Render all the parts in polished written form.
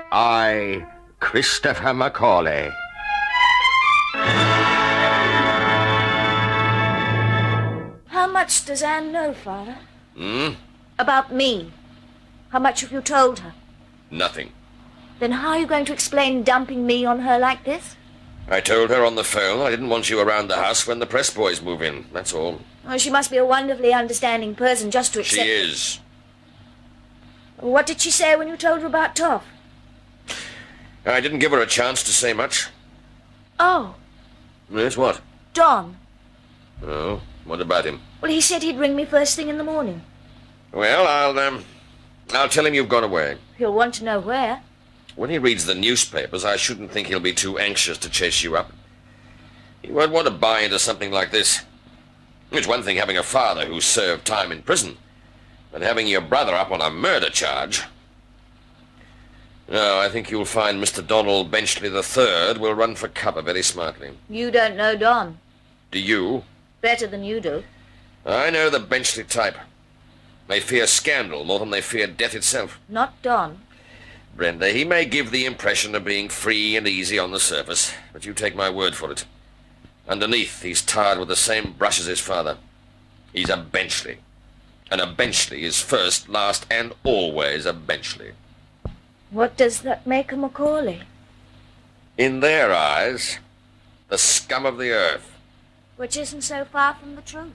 I, Christopher Macaulay. How much does Anne know, Father? About me. How much have you told her? Nothing. Then how are you going to explain dumping me on her like this? I told her on the phone I didn't want you around the house when the press boys move in, that's all. Oh, she must be a wonderfully understanding person just to accept... She is. What did she say when you told her about Toff? I didn't give her a chance to say much. Oh. Yes, what? Don. Oh, what about him? Well, he said he'd ring me first thing in the morning. Well, I'll tell him you've gone away. He'll want to know where. When he reads the newspapers, I shouldn't think he'll be too anxious to chase you up. He won't want to buy into something like this. It's one thing having a father who served time in prison, but having your brother up on a murder charge... No, I think you'll find Mr. Donald Benchley III will run for cover very smartly. You don't know Don. Do you? Better than you do. I know the Benchley type. They fear scandal more than they fear death itself. Not Don. Brenda, he may give the impression of being free and easy on the surface, but you take my word for it. Underneath, he's tarred with the same brush as his father. He's a Benchley. And a Benchley is first, last, and always a Benchley. What does that make a Macaulay? In their eyes, the scum of the earth. Which isn't so far from the truth.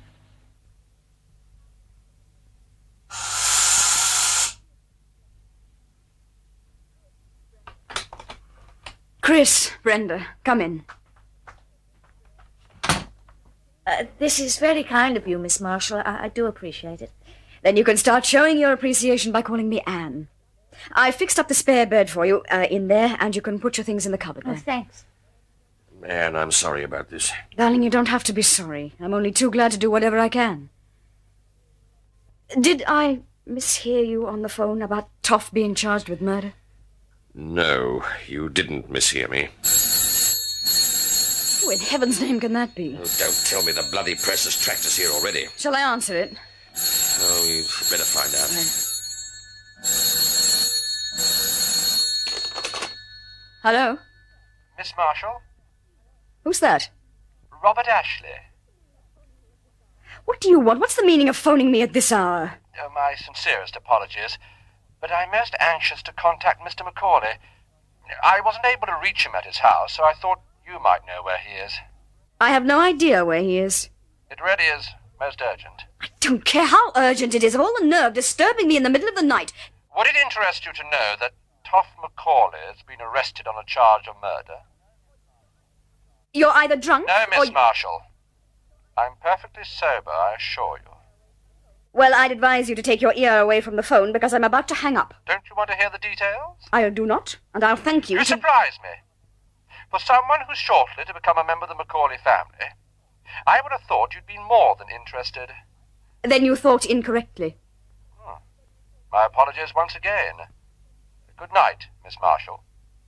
Chris, Brenda, come in. This is very kind of you, Miss Marshall. I do appreciate it. Then you can start showing your appreciation by calling me Anne. I fixed up the spare bed for you in there, and you can put your things in the cupboard there. Oh, thanks. Anne, I'm sorry about this. Darling, you don't have to be sorry. I'm only too glad to do whatever I can. Did I mishear you on the phone about Toff being charged with murder? No, you didn't mishear me. Who in heaven's name can that be? Oh, don't tell me the bloody press has tracked us here already. Shall I answer it? Oh, you'd better find out. Hello? Miss Marshall? Who's that? Robert Ashley. What do you want? What's the meaning of phoning me at this hour? Oh, my sincerest apologies, but I'm most anxious to contact Mr. Macaulay. I wasn't able to reach him at his house, so I thought you might know where he is. I have no idea where he is. It really is most urgent. I don't care how urgent it is. Of all the nerve disturbing me in the middle of the night. Would it interest you to know that Toff Macaulay has been arrested on a charge of murder? You're either drunk No, Miss or... Marshall. I'm perfectly sober, I assure you. Well, I'd advise you to take your ear away from the phone because I'm about to hang up. Don't you want to hear the details? I do not, and I'll thank you. You surprise me. For someone who's shortly to become a member of the Macaulay family, I would have thought you'd been more than interested. Then you thought incorrectly. My apologies once again. Good night, Miss Marshall.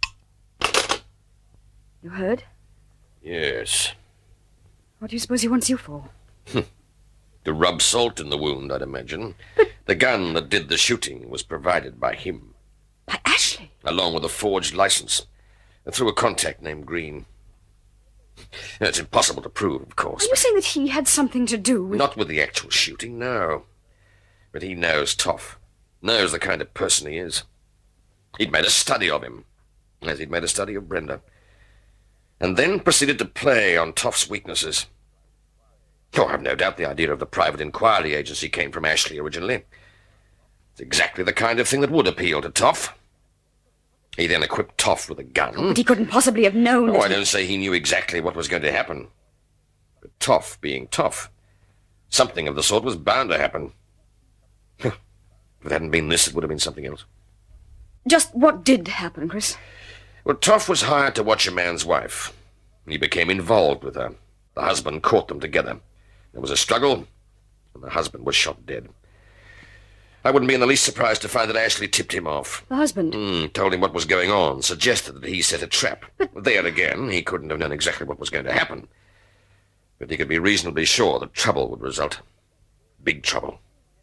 You heard? Yes. What do you suppose he wants you for? To rub salt in the wound, I'd imagine. But... The gun that did the shooting was provided by him. By Ashley? Along with a forged license. Through a contact named Green. It's impossible to prove, of course. Are you saying that he had something to do with... Not with the actual shooting, no. But he knows Toff. Knows the kind of person he is. He'd made a study of him, as he'd made a study of Brenda. And then proceeded to play on Toff's weaknesses. Oh, I've no doubt the idea of the private inquiry agency came from Ashley originally. It's exactly the kind of thing that would appeal to Toff. He then equipped Toff with a gun. But he couldn't possibly have known... Oh, I don't say he knew exactly what was going to happen. But Toff being Toff, something of the sort was bound to happen. If it hadn't been this, it would have been something else. Just what did happen, Chris? Well, Toff was hired to watch a man's wife. He became involved with her. The husband caught them together. There was a struggle, and the husband was shot dead. I wouldn't be in the least surprised to find that Ashley tipped him off. The husband? Told him what was going on, suggested that he set a trap. But there again, he couldn't have known exactly what was going to happen. But he could be reasonably sure that trouble would result. Big trouble.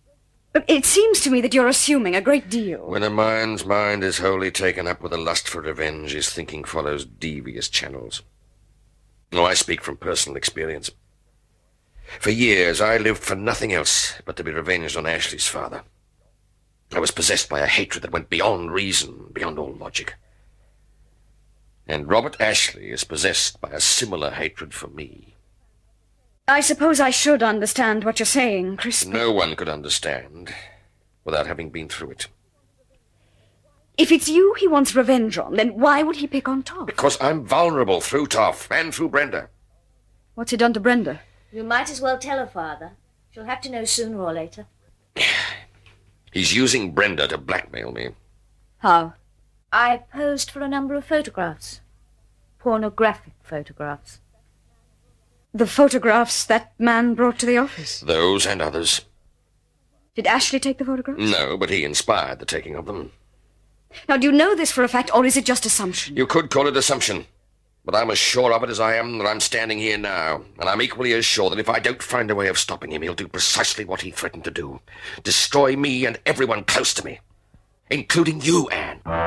But it seems to me that you're assuming a great deal. When a man's mind is wholly taken up with a lust for revenge, his thinking follows devious channels. Oh, I speak from personal experience. For years, I lived for nothing else but to be revenged on Ashley's father. I was possessed by a hatred that went beyond reason, beyond all logic. And Robert Ashley is possessed by a similar hatred for me. I suppose I should understand what you're saying, Chris. No one could understand without having been through it. If it's you he wants revenge on, then why would he pick on Toff? Because I'm vulnerable through Toff and through Brenda. What's he done to Brenda? You might as well tell her, Father. She'll have to know sooner or later. He's using Brenda to blackmail me. How? I posed for a number of photographs. Pornographic photographs. The photographs that man brought to the office? Those and others. Did Ashley take the photographs? No, but he inspired the taking of them. Now, do you know this for a fact, or is it just assumption? You could call it assumption, but I'm as sure of it as I am that I'm standing here now, and I'm equally as sure that if I don't find a way of stopping him, he'll do precisely what he threatened to do. Destroy me and everyone close to me, including you, Anne.